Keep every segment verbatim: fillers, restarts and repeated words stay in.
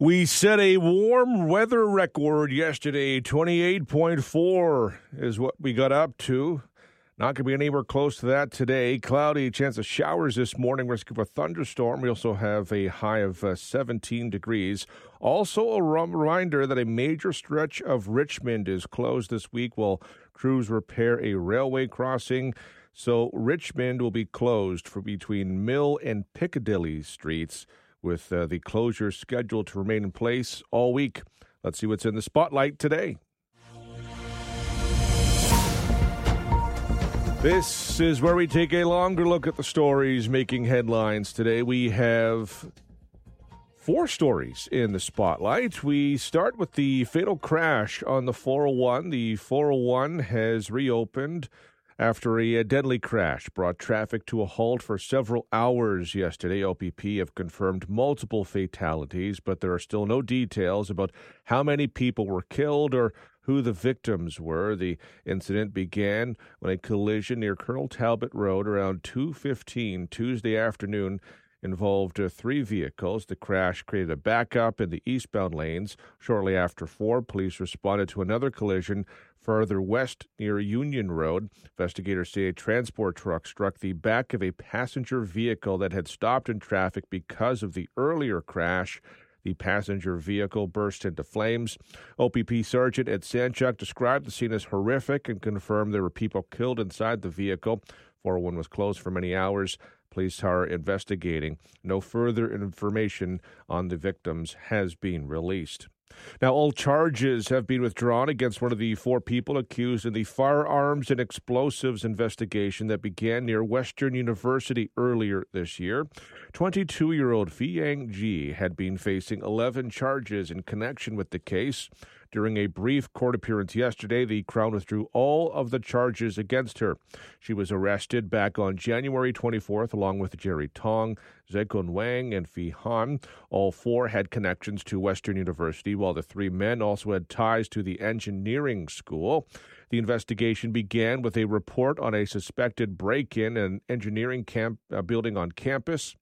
We set a warm weather record yesterday. twenty-eight point four is what we got up to. Not going to be anywhere close to that today. Cloudy, chance of showers this morning, risk of a thunderstorm. We also have a high of uh, seventeen degrees. Also a reminder that a major stretch of Richmond is closed this week while crews repair a railway crossing. So Richmond will be closed for between Mill and Piccadilly streets, with uh, the closure scheduled to remain in place all week. Let's see what's in the spotlight today. This is where we take a longer look at the stories making headlines today. We have four stories in the spotlight. We start with the fatal crash on the four oh one. The four oh one has reopened after a deadly crash brought traffic to a halt for several hours yesterday. O P P have confirmed multiple fatalities, but there are still no details about how many people were killed or who the victims were. The incident began when a collision near Colonel Talbot Road around two fifteen Tuesday afternoon involved uh, three vehicles. The crash created a backup in the eastbound lanes. Shortly after four, police responded to another collision further west near Union Road. Investigators say a transport truck struck the back of a passenger vehicle that had stopped in traffic because of the earlier crash. The passenger vehicle burst into flames. O P P Sergeant Ed Sanchuk described the scene as horrific and confirmed there were people killed inside the vehicle. four oh one was closed for many hours. Police are investigating. No further information on the victims has been released. Now, all charges have been withdrawn against one of the four people accused in the firearms and explosives investigation that began near Western University earlier this year. twenty-two-year-old Fiyang Ji had been facing eleven charges in connection with the case. During a brief court appearance yesterday, the Crown withdrew all of the charges against her. She was arrested back on January twenty-fourth along with Jerry Tong, Zekun Wang, and Phi Han. All four had connections to Western University, while the three men also had ties to the engineering school. The investigation began with a report on a suspected break-in in an engineering camp uh, building on campus.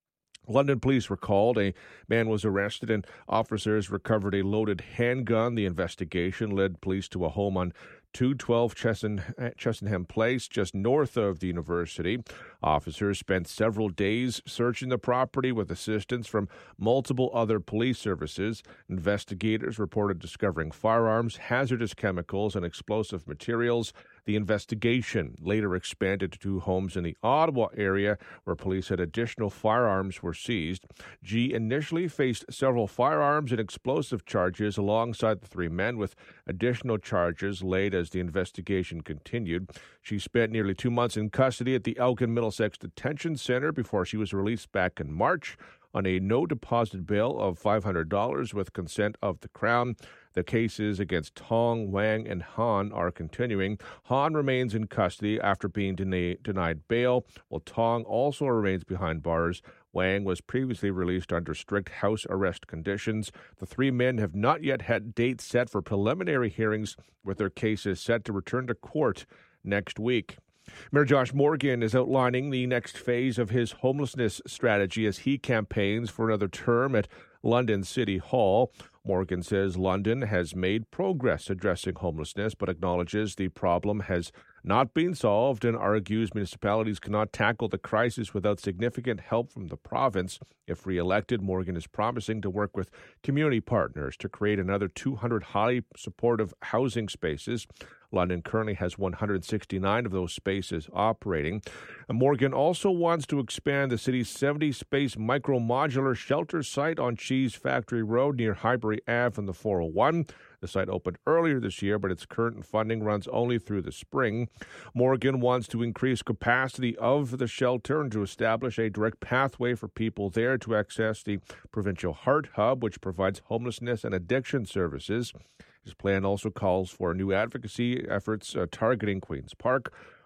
London police were called. A man was arrested and officers recovered a loaded handgun. The investigation led police to a home on two twelve Chestenham Place, just north of the university. Officers spent several days searching the property with assistance from multiple other police services. Investigators reported discovering firearms, hazardous chemicals, and explosive materials. The investigation later expanded to two homes in the Ottawa area where police said additional firearms were seized. G initially faced several firearms and explosive charges alongside the three men, with additional charges laid as the investigation continued. She spent nearly two months in custody at the Elgin Middlesex Detention Center before she was released back in March on a no-deposit bail of five hundred dollars with consent of the Crown. The cases against Tong, Wang, and Han are continuing. Han remains in custody after being den- denied bail, while Tong also remains behind bars. Wang was previously released under strict house arrest conditions. The three men have not yet had dates set for preliminary hearings, with their cases set to return to court next week. Mayor Josh Morgan is outlining the next phase of his homelessness strategy as he campaigns for another term at London City Hall. Morgan says London has made progress addressing homelessness, but acknowledges the problem has not been solved and argues municipalities cannot tackle the crisis without significant help from the province. If re-elected, Morgan is promising to work with community partners to create another two hundred highly supportive housing spaces. London currently has one hundred sixty-nine of those spaces operating. And Morgan also wants to expand the city's seventy-space micro-modular shelter site on Cheese Factory Road near Highbury Avenue on the four oh one. The site opened earlier this year, but its current funding runs only through the spring. Morgan wants to increase capacity of the shelter and to establish a direct pathway for people there to access the Provincial Heart Hub, which provides homelessness and addiction services. His plan also calls for new advocacy efforts uh, targeting Queen's Park.